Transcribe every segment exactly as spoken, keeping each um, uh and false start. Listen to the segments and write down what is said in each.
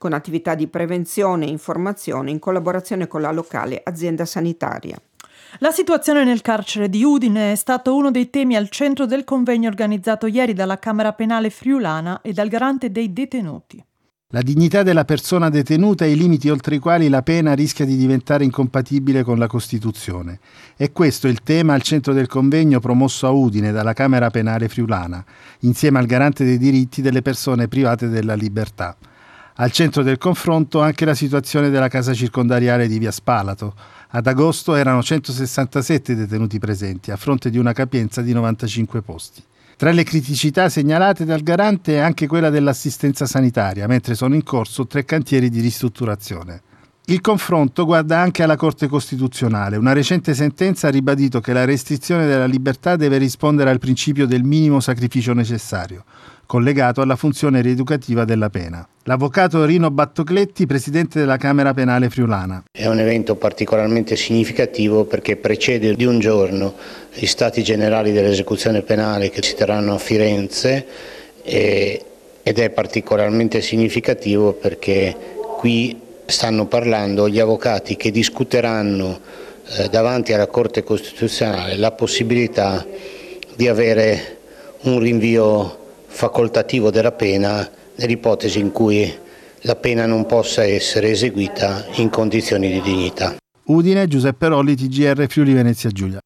con attività di prevenzione e informazione in collaborazione con la locale azienda sanitaria. La situazione nel carcere di Udine è stato uno dei temi al centro del convegno organizzato ieri dalla Camera Penale friulana e dal Garante dei detenuti. La dignità della persona detenuta e i limiti oltre i quali la pena rischia di diventare incompatibile con la Costituzione. È questo il tema al centro del convegno promosso a Udine dalla Camera Penale friulana, insieme al Garante dei diritti delle persone private della libertà. Al centro del confronto anche la situazione della casa circondariale di Via Spalato. Ad agosto erano centosessantasette detenuti presenti, a fronte di una capienza di novantacinque posti. Tra le criticità segnalate dal Garante è anche quella dell'assistenza sanitaria, mentre sono in corso tre cantieri di ristrutturazione. Il confronto guarda anche alla Corte Costituzionale. Una recente sentenza ha ribadito che la restrizione della libertà deve rispondere al principio del minimo sacrificio necessario, collegato alla funzione rieducativa della pena. L'avvocato Rino Battocletti, presidente della Camera Penale friulana. È un evento particolarmente significativo perché precede di un giorno gli Stati Generali dell'Esecuzione Penale che si terranno a Firenze e, ed è particolarmente significativo perché qui stanno parlando gli avvocati che discuteranno eh, davanti alla Corte Costituzionale la possibilità di avere un rinvio facoltativo della pena nell'ipotesi in cui la pena non possa essere eseguita in condizioni di dignità. Udine, Giuseppe Rolli, T G R Friuli Venezia Giulia.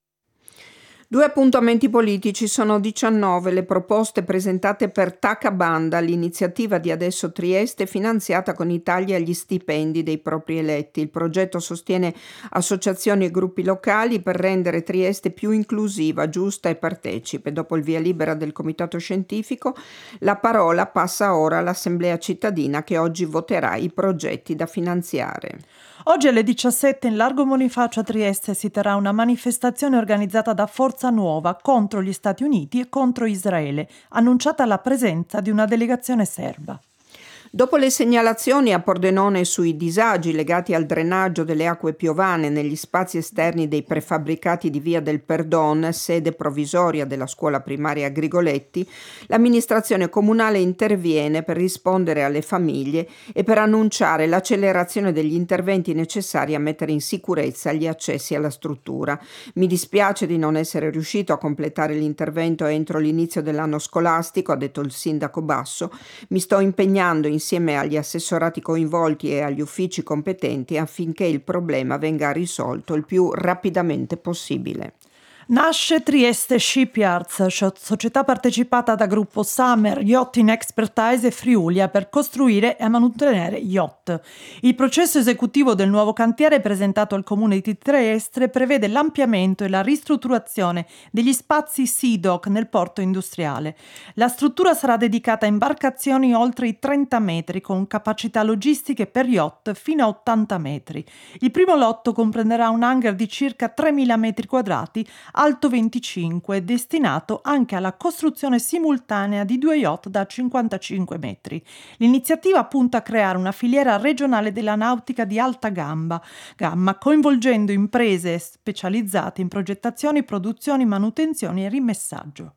Due appuntamenti politici, sono diciannove le proposte presentate per Taca Banda, l'iniziativa di Adesso Trieste finanziata con i tagli agli stipendi dei propri eletti. Il progetto sostiene associazioni e gruppi locali per rendere Trieste più inclusiva, giusta e partecipe. Dopo il via libera del comitato scientifico, la parola passa ora all'Assemblea cittadina che oggi voterà i progetti da finanziare. Oggi alle diciassette in Largo Bonifacio a Trieste si terrà una manifestazione organizzata da Forza Nuova contro gli Stati Uniti e contro Israele, annunciata la presenza di una delegazione serba. Dopo le segnalazioni a Pordenone sui disagi legati al drenaggio delle acque piovane negli spazi esterni dei prefabbricati di Via del Perdon, sede provvisoria della scuola primaria Grigoletti, l'amministrazione comunale interviene per rispondere alle famiglie e per annunciare l'accelerazione degli interventi necessari a mettere in sicurezza gli accessi alla struttura. Mi dispiace di non essere riuscito a completare l'intervento entro l'inizio dell'anno scolastico, ha detto il sindaco Basso. Mi sto impegnando in insieme agli assessorati coinvolti e agli uffici competenti affinché il problema venga risolto il più rapidamente possibile. Nasce Trieste Shipyards, società partecipata da gruppo Summer Yachting Expertise e Friulia per costruire e mantenere yacht. Il processo esecutivo del nuovo cantiere presentato al comune di Trieste prevede l'ampliamento e la ristrutturazione degli spazi Sea Dock nel porto industriale. La struttura sarà dedicata a imbarcazioni oltre i trenta metri con capacità logistiche per yacht fino a ottanta metri. Il primo lotto comprenderà un hangar di circa tremila metri quadrati alto venticinque, destinato anche alla costruzione simultanea di due yacht da cinquantacinque metri. L'iniziativa punta a creare una filiera regionale della nautica di alta gamba, gamma, coinvolgendo imprese specializzate in progettazioni, produzioni, manutenzioni e rimessaggio.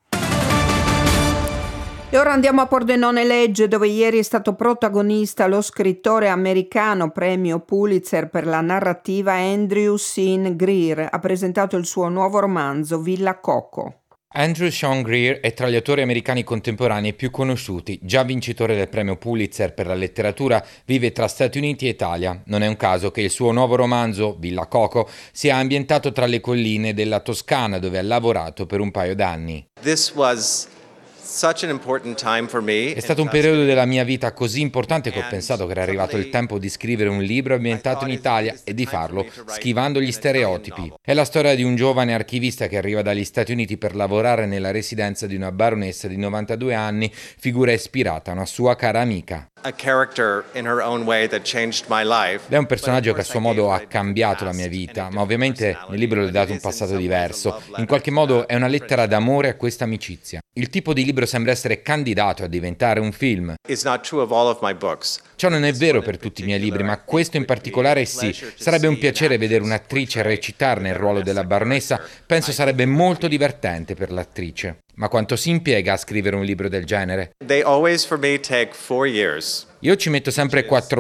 E ora andiamo a Pordenone Legge, dove ieri è stato protagonista lo scrittore americano premio Pulitzer per la narrativa Andrew Sean Greer. Ha presentato il suo nuovo romanzo Villa Coco. Andrew Sean Greer è tra gli autori americani contemporanei più conosciuti. Già vincitore del premio Pulitzer per la letteratura, vive tra Stati Uniti e Italia. Non è un caso che il suo nuovo romanzo, Villa Coco, sia ambientato tra le colline della Toscana, dove ha lavorato per un paio d'anni. This was such an important time for me. È stato un periodo della mia vita così importante che ho pensato che era arrivato il tempo di scrivere un libro ambientato in Italia e di farlo schivando gli stereotipi. È la storia di un giovane archivista che arriva dagli Stati Uniti per lavorare nella residenza di una baronessa di novantadue anni, figura ispirata a una sua cara amica. A character in her own way that changed my life. Lei è un personaggio che a suo modo ha cambiato la mia vita, ma ovviamente nel libro le ho dato un passato diverso. In qualche modo è una lettera d'amore a questa amicizia. Il tipo di libro sembra essere candidato a diventare un film. It's not true of all of my books. Ciò non è vero per tutti i miei libri, ma questo in particolare sì. Sarebbe un piacere vedere un'attrice recitare nel ruolo della baronessa. Penso sarebbe molto divertente per l'attrice. Ma quanto si impiega a scrivere un libro del genere? They always for me take four years. Io ci metto sempre quattro